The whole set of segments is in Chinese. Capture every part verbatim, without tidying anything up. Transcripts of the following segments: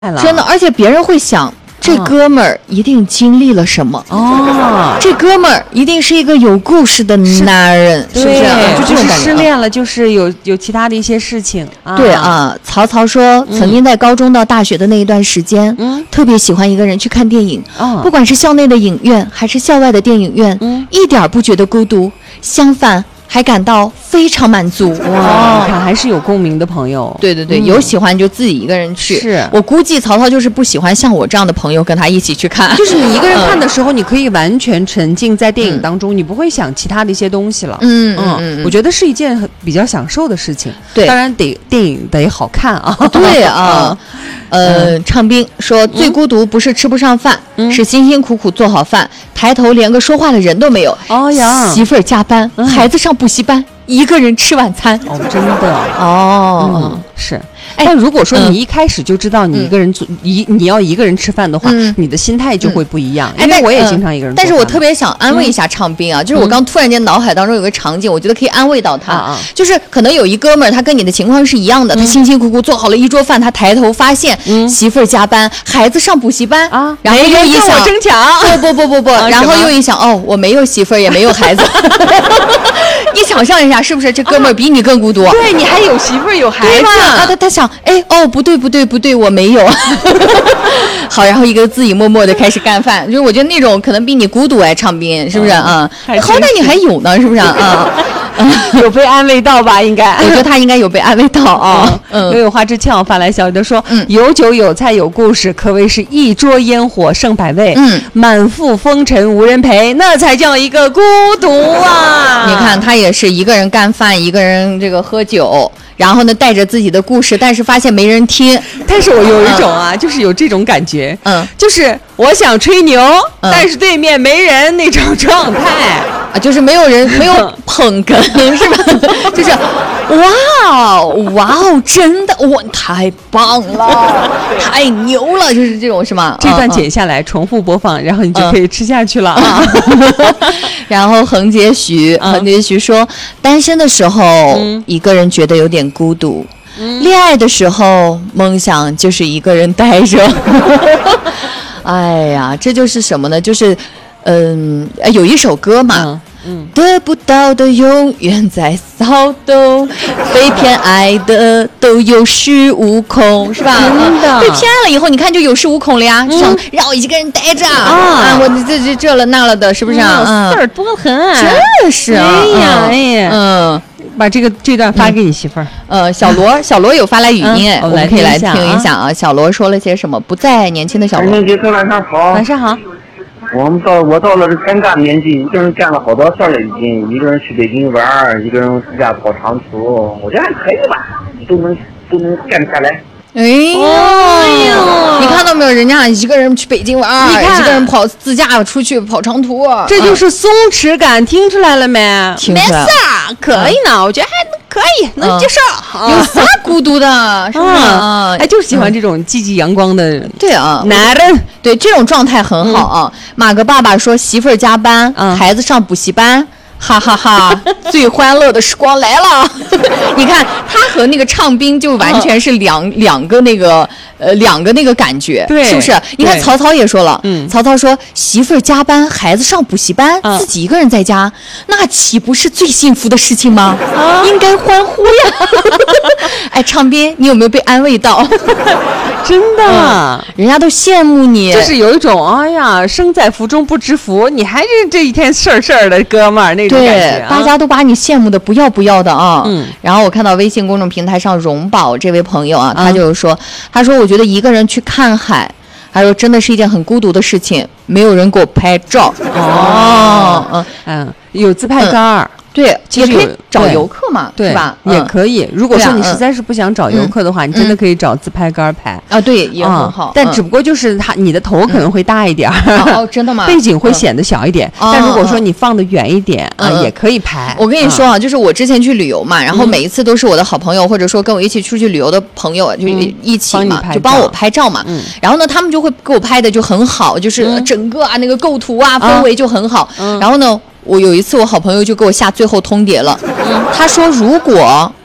真的，而且别人会想。这哥们儿一定经历了什么哦？ 这哥们儿一定是一个有故事的男人，是, 是不是？ 就这种失恋了，就是有有其他的一些事情。 啊对啊，曹操说，曾经在高中到大学的那一段时间，嗯，特别喜欢一个人去看电影，哦，不管是校内的影院还是校外的电影院，嗯，一点不觉得孤独，相反。还感到非常满足哇！你看还是有共鸣的朋友。 对对对，嗯、有喜欢就自己一个人去。 是我估计曹操就是不喜欢像我这样的朋友跟他一起去看。 就是你一个人看的时候，嗯、你可以完全沉浸在电影当中，嗯、你不会想其他的一些东西了。 嗯嗯嗯， 我觉得是一件比较享受的事情。 对， 当然得电影得好看啊。 对啊。呃，唱兵说最孤独不是吃不上饭，嗯、是辛辛苦苦做好饭，抬头连个说话的人都没有。 哦呀， 媳妇儿加班，嗯、孩子上补习班，一个人吃晚餐。 哦，真的哦， 嗯、是。但如果说你一开始就知道你一个人做一、嗯、你要一个人吃饭的话，嗯、你的心态就会不一样。嗯、因为我也经常一个人做饭。 但是我特别想安慰一下唱兵啊，嗯、就是我刚突然间脑海当中有个场景，我觉得可以安慰到他，啊、就是可能有一哥们儿，他跟你的情况是一样的，嗯、他辛辛苦苦做好了一桌饭，他抬头发现、嗯、媳妇儿加班，孩子上补习班啊，然后又一想我争抢， 不不不不不，啊、然后又一想哦，我没有媳妇儿也没有孩子。你想象一下，是不是这哥们儿比你更孤独？ 啊、对你还有媳妇儿有孩子啊？他他想，哎哦，不对不对不对，我没有。好，然后一个自己默默的开始干饭，就是我觉得那种可能比你孤独哎，唱兵是不是啊？嗯、好歹你还有呢，是不是啊？ 有被安慰到吧？应该， 我觉得他应该有被安慰到啊。 嗯，有花之俏发来消息的说，嗯，有酒有菜有故事，可谓是一桌烟火胜百味。嗯，满腹风尘无人陪，那才叫一个孤独啊！ 你看他也是一个人干饭，一个人这个喝酒。然后呢，带着自己的故事，但是发现没人听。 但是我有一种啊，嗯、就是有这种感觉，嗯，就是我想吹牛，嗯、但是对面没人那种状态啊，就是没有人，没有捧哏，是吧？就是哇哇哦，真的哇，太棒了，太牛了，就是这种是吗？ 这段剪下来、嗯、重复播放，然后你就可以吃下去了啊。 嗯、然后横截徐，横截徐说，单身的时候、嗯、一个人觉得有点孤独，嗯、恋爱的时候梦想就是一个人待着。哎呀，这就是什么呢？就是嗯，有一首歌嘛。嗯嗯，得不到的永远在骚动，被骗爱的都有恃无恐，是吧？ 真的， 被骗了以后，你看就有恃无恐了呀，就想让我一个人待着啊，我这这这了那了的，是不是啊？ 事儿多很， 真是啊！ 哎呀哎呀， 嗯， 把这个这段发给你媳妇儿。 呃，小罗，小罗有发来语音，我们可以来听一下啊。小罗说了些什么？不再年轻的小罗， 晚上好， 晚上好。 我们到我到了这尴尬年纪，一个人干了好多事儿了，已经一个人去北京玩，一个人暑假跑长途，我觉得还可以吧，都能都能干下来。 哎呦，哎呦，你看到没有？人家一个人去北京玩，一个人跑自驾出去跑长途， 这就是松弛感，听出来了没？ 听出来了， 没事儿，可以呢，我觉得还可以，能接受。 有啥孤独的？是吧？ 哎，就喜欢这种积极阳光的人。 对啊， 男人对这种状态很好啊。马哥爸爸说，媳妇儿加班，孩子上补习班。哈哈哈，最欢乐的时光来了。你看他和那个唱兵就完全是两、哦、两个那个呃两个那个感觉， 对， 是不是？你看曹操也说了，嗯，曹操说媳妇儿加班，孩子上补习班，嗯、自己一个人在家，那岂不是最幸福的事情吗？啊、应该欢呼呀！哎，唱兵，你有没有被安慰到？ 真的、嗯， 人家都羡慕你， 就是有一种哎呀，生在福中不知福，你还是这一天事儿事儿的哥们儿那种感觉、啊， 对，大家都把你羡慕的不要不要的啊。嗯，然后我看到微信公众平台上荣宝这位朋友啊，他就是说，嗯、他说我觉得一个人去看海，他说真的是一件很孤独的事情，没有人给我拍照。 哦，嗯嗯，有自拍杆儿。嗯对，也可以找游客嘛， 对是吧？ 也可以。如果说你实在是不想找游客的话，你真的可以找自拍杆拍啊，对，也很好。 但只不过就是它，你的头可能会大一点， 哦，真的吗？ 背景会显得小一点。但如果说你放得远一点啊，也可以拍。 我跟你说啊，就是我之前去旅游嘛，然后每一次都是我的好朋友，或者说跟我一起出去旅游的朋友，就一起嘛，就帮我拍照嘛。然后呢，他们就会给我拍的就很好，就是整个啊那个构图啊氛围就很好。然后呢。我有一次，我好朋友就给我下最后通牒了。嗯，他说如果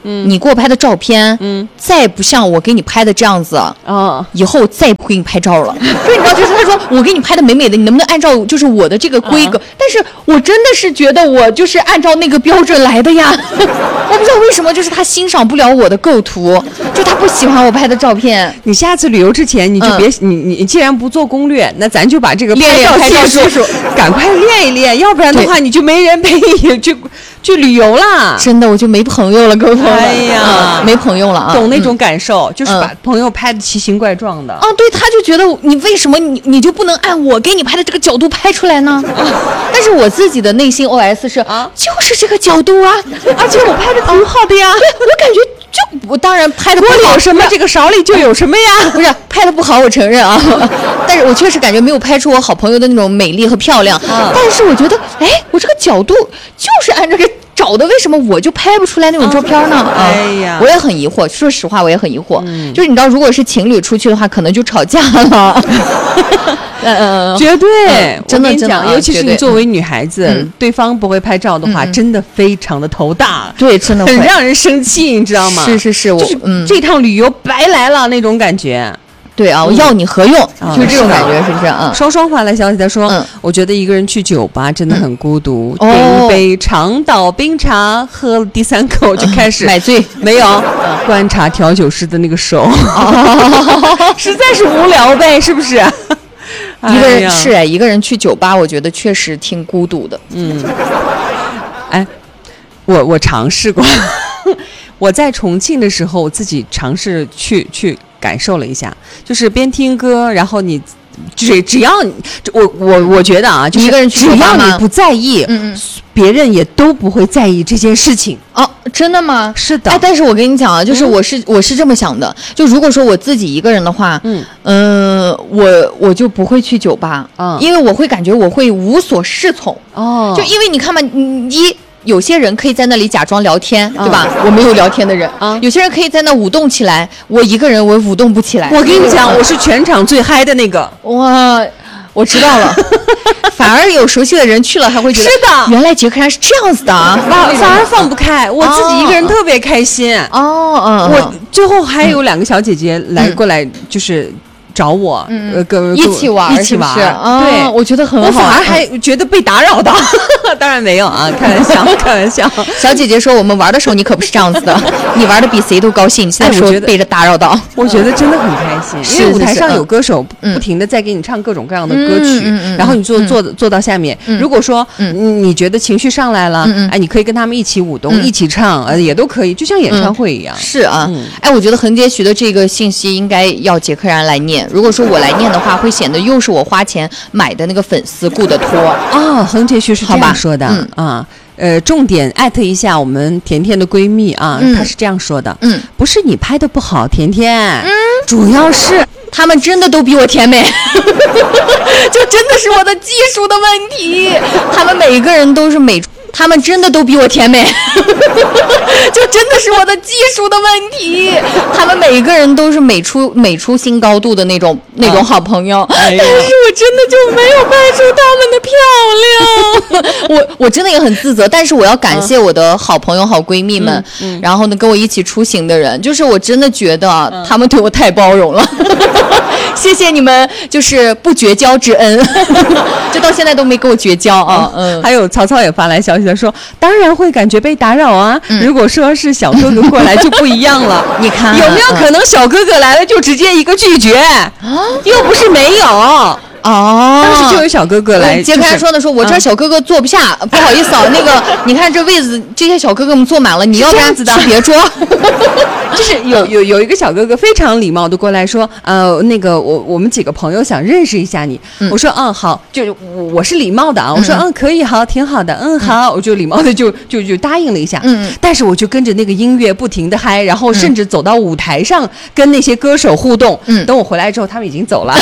嗯，你给我拍的照片，嗯，再不像我给你拍的这样子，哦，以后再也不给你拍照了。所以你知道，就是他说我给你拍的美美的，你能不能按照就是我的这个规格？啊、但是我真的是觉得我就是按照那个标准来的呀。我不知道为什么，就是他欣赏不了我的构图，就他不喜欢我拍的照片。 你下次旅游之前，你就别、嗯、你你既然不做攻略，那咱就把这个练练拍照技术赶快练一练，要不然的话你就没人陪你去去旅游了。 真的，我就没朋友了，各位朋友。哎呀，嗯、没朋友了啊！ 懂那种感受，嗯、就是把朋友拍的奇形怪状的。 啊，对，他就觉得你为什么你你就不能按我给你拍的这个角度拍出来呢？啊、但是我自己的内心 O S 是啊，就是这个角度啊，而且我拍的挺好的呀。对，我感觉。就我当然拍的不好， 有什么这个勺里就有什么呀？ 不是拍的不好，我承认啊，但是我确实感觉没有拍出我好朋友的那种美丽和漂亮。嗯、但是我觉得，哎，我这个角度就是按这个找的，为什么我就拍不出来那种照片呢？啊、哎呀，我也很疑惑。说实话，我也很疑惑。嗯、就是你知道，如果是情侣出去的话，可能就吵架了。 嗯嗯，绝对，嗯、 真的真的， 尤其是你作为女孩子，嗯、对方不会拍照的话，嗯、真的非常的头大， 对，真的很让人生气，你知道吗？ 是是是，我就是嗯，这趟旅游白来了那种感觉。 对啊，我要你何用？嗯、就是这种感觉，是不是？嗯。 双双发来消息，他说：“嗯，我觉得一个人去酒吧真的很孤独，点、嗯、一杯长岛冰茶，喝了第三口就开始、 嗯、买醉， 没有、嗯、观察调酒师的那个手，哦、实在是无聊呗，是不是？” 一个人、哎、是哎，一个人去酒吧，我觉得确实挺孤独的。 嗯，哎，我我尝试过，我在重庆的时候，我自己尝试去去感受了一下，就是边听歌，然后你只只要你我我我觉得啊，就是一个人去酒吧只要你不在意，嗯嗯，别人也都不会在意这件事情。 哦，真的吗？ 是的。 哎，但是我跟你讲啊，就是我是、嗯、我是这么想的，就如果说我自己一个人的话，嗯嗯、呃，我我就不会去酒吧，嗯，因为我会感觉我会无所适从。哦，就因为你看嘛，你一。有些人可以在那里假装聊天，对吧？嗯、我没有聊天的人啊。有些人可以在那舞动起来，我一个人我舞动不起来。 我跟你讲，我是全场最嗨的那个。 哇，我知道了。反而有熟悉的人去了，还会觉得是的， 原来杰克然是这样子的啊， 反而放不开。我自己一个人特别开心。哦，嗯，我最后还有两个小姐姐来、嗯、过来，就是。找我， 嗯，呃，跟一起玩， 一起玩， 对、哦，我觉得很好。 我反而还觉得被打扰到，当然没有啊，开玩笑，开玩笑。 小姐姐说，我们玩的时候你可不是这样子的，你玩的比谁都高兴。你现在说被着打扰到， 我觉得真的很开心，因为舞台上有歌手不停的在给你唱各种各样的歌曲，嗯、然后你坐坐坐到下面，嗯、如果说、嗯、你觉得情绪上来了，嗯、哎，你可以跟他们一起舞动，嗯、一起唱，呃，也都可以，就像演唱会一样。 嗯、是啊，嗯、哎，我觉得横截徐的这个信息应该要杰克然来念。如果说我来念的话，会显得又是我花钱买的那个粉丝顾的托哦。横截徐是这样说的、嗯、啊，呃，重点艾特一下我们甜甜的闺蜜啊，嗯、她是这样说的，嗯，不是你拍的不好，甜甜，嗯，主要是他们真的都比我甜美，就真的是我的技术的问题，他们每一个人都是美。他们真的都比我甜美，就真的是我的技术的问题。他们每一个人都是美出美出新高度的那种那种好朋友，哎、但是我真的就没有拍出他们的漂亮。我我真的也很自责，但是我要感谢我的好朋友、好闺蜜们，嗯嗯、然后呢跟我一起出行的人，就是我真的觉得、嗯、他们对我太包容了。谢谢你们，就是不绝交之恩，就到现在都没跟我绝交啊。嗯， 还有曹操也发来消息。说当然会感觉被打扰啊、嗯、如果说是小哥哥过来就不一样了。 你看有没有可能小哥哥来了就直接一个拒绝、嗯、又不是没有哦， 当时就有小哥哥来， 杰克然说的说，我这小哥哥坐不下，嗯、不好意思啊，那个你看这位子这些小哥哥们坐满了，你要不然去别桌。 就是有有有一个小哥哥非常礼貌的过来说，呃，那个我我们几个朋友想认识一下你。嗯、我说嗯好，就我是礼貌的啊，我说嗯可以好，挺好的，嗯好，我就礼貌的就就就答应了一下。嗯，但是我就跟着那个音乐不停的嗨，然后甚至走到舞台上跟那些歌手互动。嗯，等我回来之后，他们已经走了。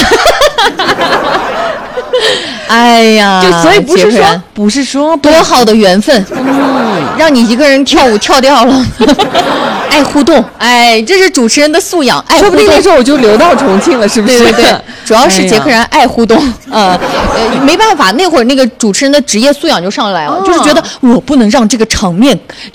哎呀， 就所以不是说不是说多好的缘分，嗯，让你一个人跳舞跳掉了。爱互动，哎，这是主持人的素养。爱说不定那时候我就留到重庆了，是不是？ 对对对，主要是杰克然爱互动，呃，呃，没办法，那会儿那个主持人的职业素养就上来了，哦、就是觉得我不能让这个场面。